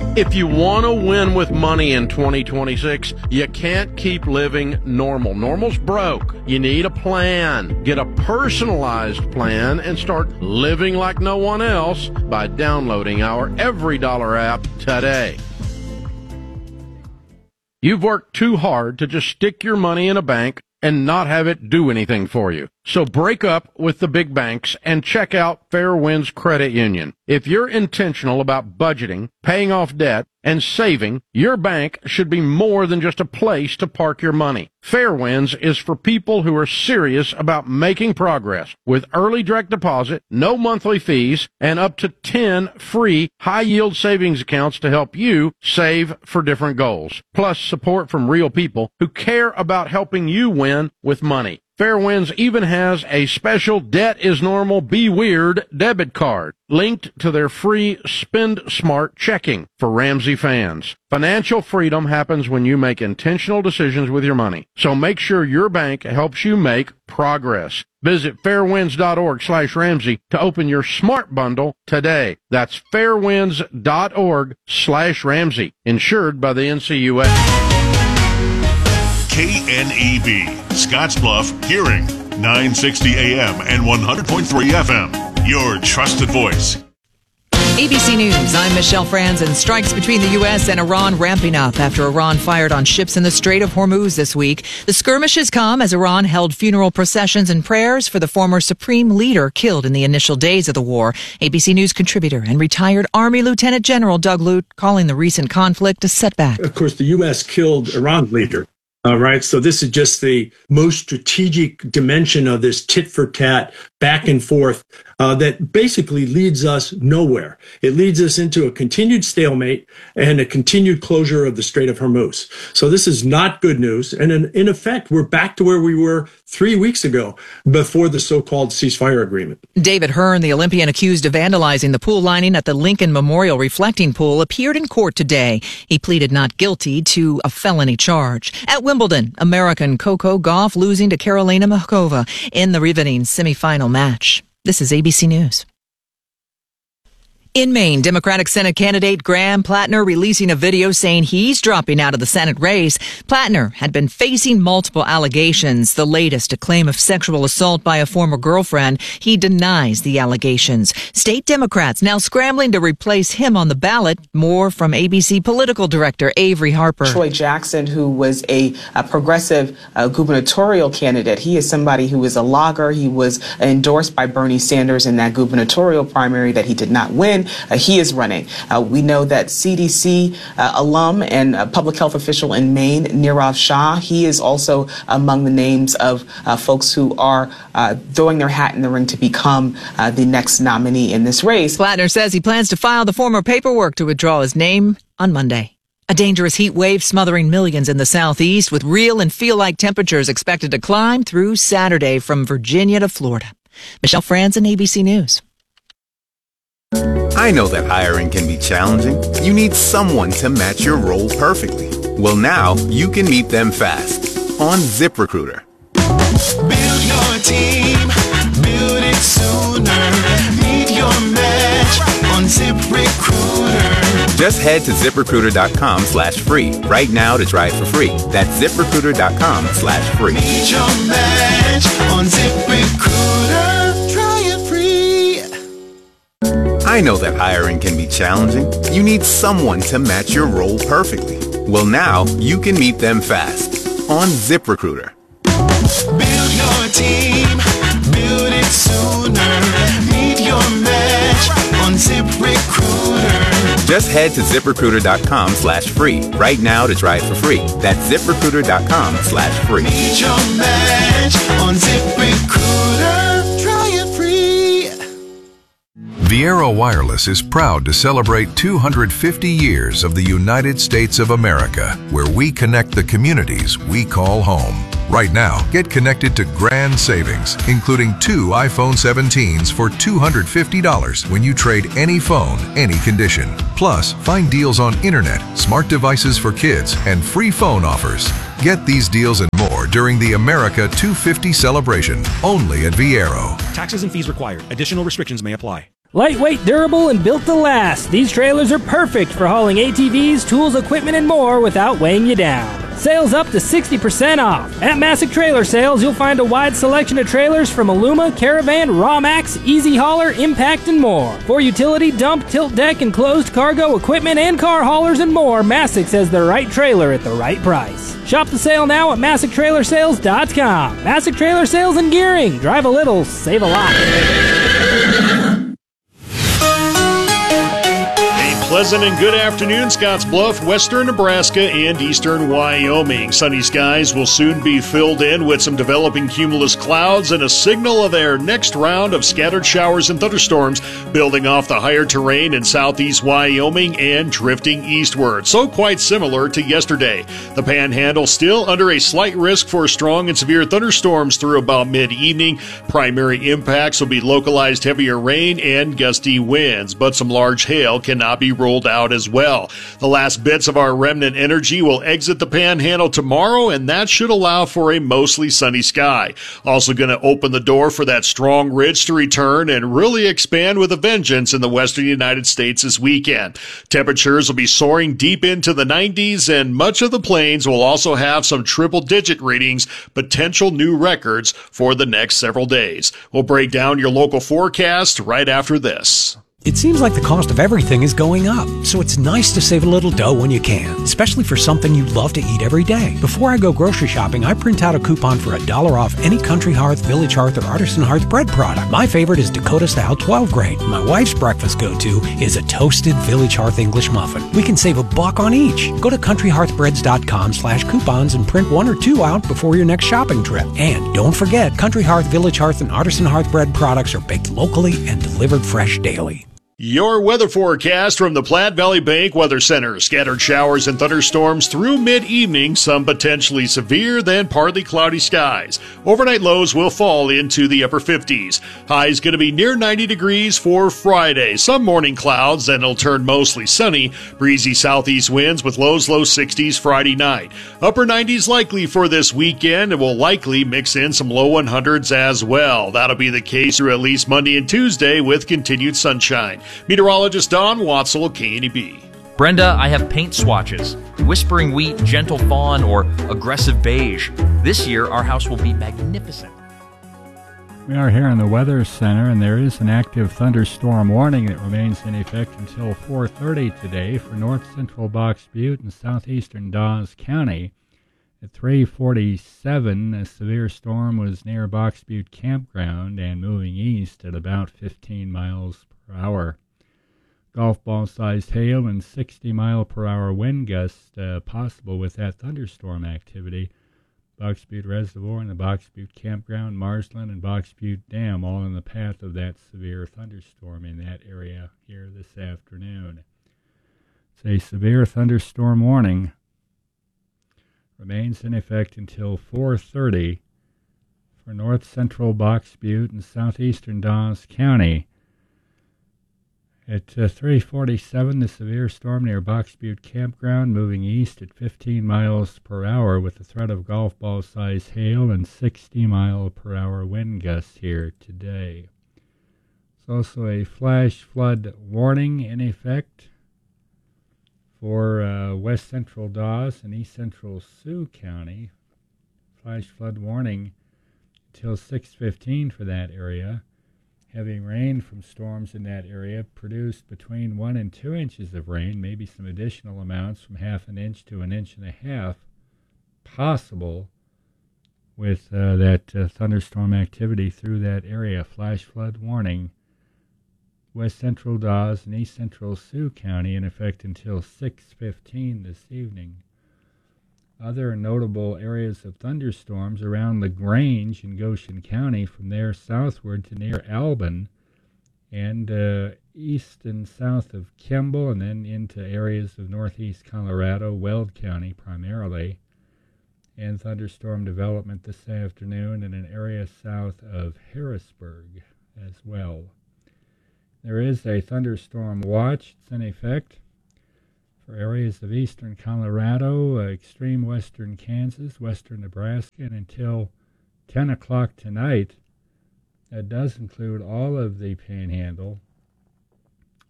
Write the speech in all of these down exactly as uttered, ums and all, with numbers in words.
If you want to win with money in twenty twenty-six, you can't keep living normal. Normal's broke. You need a plan. Get a personalized plan and start living like no one else by downloading our Every Dollar app today. You've worked too hard to just stick your money in a bank and not have it do anything for you. So break up with the big banks and check out Fair Winds Credit Union. If you're intentional about budgeting, paying off debt, and saving, your bank should be more than just a place to park your money. Fair Winds is for people who are serious about making progress with early direct deposit, no monthly fees, and up to ten free high-yield savings accounts to help you save for different goals. Plus support from real people who care about helping you win with money. Fair Winds even has a special Debt is Normal, Be Weird debit card linked to their free Spend Smart checking for Ramsey fans. Financial freedom happens when you make intentional decisions with your money. So make sure your bank helps you make progress. Visit fairwinds.org slash Ramsey to open your smart bundle today. That's fairwinds.org slash Ramsey. Insured by the N C U A. K N E B, Scottsbluff, Hearing, nine sixty A M and one hundred point three F M. Your trusted voice. A B C News, I'm Michelle Franzen. Strikes between the U S and Iran ramping up after Iran fired on ships in the Strait of Hormuz this week. The skirmishes come as Iran held funeral processions and prayers for the former supreme leader killed in the initial days of the war. A B C News contributor and retired Army Lieutenant General Doug Lute calling the recent conflict a setback. Of course, the U S killed Iran's leader. All right. So this is just the most strategic dimension of this tit for tat back and forth uh, that basically leads us nowhere. It leads us into a continued stalemate and a continued closure of the Strait of Hormuz. So this is not good news. And in, in effect, we're back to where we were three weeks ago before the so-called ceasefire agreement. David Hearn, the Olympian accused of vandalizing the pool lining at the Lincoln Memorial Reflecting Pool, appeared in court today. He pleaded not guilty to a felony charge. At Wimbledon, American Coco Gauff losing to Karolina Muchova in the riveting semifinal match. This is A B C News. In Maine, Democratic Senate candidate Graham Plattner releasing a video saying he's dropping out of the Senate race. Plattner had been facing multiple allegations, the latest a claim of sexual assault by a former girlfriend. He denies the allegations. State Democrats now scrambling to replace him on the ballot. More from A B C political director Avery Harper. Troy Jackson, who was a, a progressive uh, gubernatorial candidate, he is somebody who is a logger. He was endorsed by Bernie Sanders in that gubernatorial primary that he did not win. Uh, he is running. Uh, we know that C D C uh, alum and uh, public health official in Maine, Nirav Shah, he is also among the names of uh, folks who are uh, throwing their hat in the ring to become uh, the next nominee in this race. Plattner says he plans to file the former paperwork to withdraw his name on Monday. A dangerous heat wave smothering millions in the southeast with real and feel-like temperatures expected to climb through Saturday from Virginia to Florida. Michelle Franzen, A B C News. I know that hiring can be challenging. You need someone to match your role perfectly. Well, now you can meet them fast on ZipRecruiter. Build your team, build it sooner. Meet your match on ZipRecruiter. Just head to ZipRecruiter.com slash free right now to try it for free. That's ZipRecruiter.com slash free. Meet your match on ZipRecruiter. I know that hiring can be challenging. You need someone to match your role perfectly. Well, now you can meet them fast on ZipRecruiter. Build your team, build it sooner. Meet your match on ZipRecruiter. Just head to ZipRecruiter.com slash free right now to try it for free. That's ZipRecruiter.com slash free. Meet your match on ZipRecruiter. Try it free. Viera Wireless is proud to celebrate two hundred fifty years of the United States of America, where we connect the communities we call home. Right now, get connected to grand savings, including two iPhone seventeens for two hundred fifty dollars when you trade any phone, any condition. Plus, find deals on internet, smart devices for kids, and free phone offers. Get these deals and more during the America two fifty celebration, only at Viero. Taxes and fees required. Additional restrictions may apply. Lightweight, durable, and built to last, these trailers are perfect for hauling A T Vs, tools, equipment, and more without weighing you down. Sales up to sixty percent off. At Massick Trailer Sales, you'll find a wide selection of trailers from Aluma, Caravan, Rawmax, Easy Hauler, Impact, and more. For utility, dump, tilt deck, and closed cargo equipment and car haulers and more, Massick has the right trailer at the right price. Shop the sale now at Massick Trailer Sales dot com. Massick Trailer Sales and Gearing. Drive a little, save a lot. Pleasant and good afternoon, Scotts Bluff, western Nebraska, and eastern Wyoming. Sunny skies will soon be filled in with some developing cumulus clouds and a signal of their next round of scattered showers and thunderstorms building off the higher terrain in southeast Wyoming and drifting eastward. So quite similar to yesterday. The Panhandle still under a slight risk for strong and severe thunderstorms through about mid-evening. Primary impacts will be localized heavier rain and gusty winds, but some large hail cannot be rolled out as well. The last bits of our remnant energy will exit the Panhandle tomorrow, and that should allow for a mostly sunny sky. Also going to open the door for that strong ridge to return and really expand with a vengeance in the western United States this weekend. Temperatures will be soaring deep into the nineties, and much of the plains will also have some triple-digit readings, potential new records for the next several days. We'll break down your local forecast right after this. It seems like the cost of everything is going up, so it's nice to save a little dough when you can, especially for something you love to eat every day. Before I go grocery shopping, I print out a coupon for a dollar off any Country Hearth, Village Hearth, or Artisan Hearth bread product. My favorite is Dakota Style twelve grade. My wife's breakfast go-to is a toasted Village Hearth English muffin. We can save a buck on each. Go to country hearth breads dot com slash coupons and print one or two out before your next shopping trip. And don't forget, Country Hearth, Village Hearth, and Artisan Hearth bread products are baked locally and delivered fresh daily. Your weather forecast from the Platte Valley Bank Weather Center. Scattered showers and thunderstorms through mid-evening, some potentially severe, then partly cloudy skies. Overnight lows will fall into the upper fifties. High's going to be near ninety degrees for Friday. Some morning clouds, then it'll turn mostly sunny. Breezy southeast winds with lows low sixties Friday night. Upper nineties likely for this weekend, and will likely mix in some low hundreds as well. That'll be the case through at least Monday and Tuesday with continued sunshine. Meteorologist Don Watzel, K N E B. Brenda, I have paint swatches. Whispering Wheat, Gentle Fawn, or Aggressive Beige. This year, our house will be magnificent. We are here in the Weather Center, and there is an active thunderstorm warning that remains in effect until four thirty today for north central Box Butte and southeastern Dawes County. At three forty-seven, a severe storm was near Box Butte Campground and moving east at about fifteen miles per hour. Golf ball-sized hail and sixty mile per hour wind gusts uh, possible with that thunderstorm activity. Box Butte Reservoir and the Box Butte Campground, Marsland, and Box Butte Dam all in the path of that severe thunderstorm in that area here this afternoon. It's a severe thunderstorm warning. Remains in effect until four thirty for north central Box Butte and southeastern Dawes County. At uh, three forty-seven, the severe storm near Box Butte Campground moving east at fifteen miles per hour with the threat of golf ball size hail and sixty mile per hour wind gusts here today. There's also a flash flood warning in effect for uh, west central Dawes and east central Sioux County. Flash flood warning until six fifteen for that area. Heavy rain from storms in that area produced between one and two inches of rain, maybe some additional amounts from half an inch to an inch and a half possible with uh, that uh, thunderstorm activity through that area. Flash flood warning. West central Dawes and east central Sioux County in effect until six fifteen this evening. Other notable areas of thunderstorms around LaGrange in Goshen County, from there southward to near Albin, and uh, east and south of Kimball, and then into areas of northeast Colorado, Weld County primarily, and thunderstorm development this afternoon in an area south of Harrisburg as well. There is a thunderstorm watch. It's in effect for areas of eastern Colorado, uh, extreme western Kansas, western Nebraska, and until ten o'clock tonight. That does include all of the Panhandle,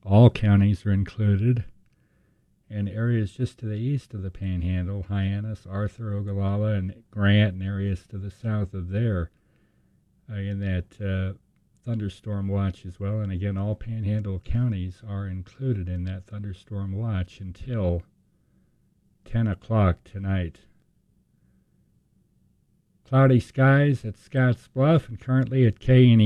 all counties are included, and areas just to the east of the Panhandle, Hyannis, Arthur, Ogallala, and Grant, and areas to the south of there uh, in that uh, thunderstorm watch as well. And again, all Panhandle counties are included in that thunderstorm watch until ten o'clock tonight. Cloudy skies at Scotts Bluff and currently at K N E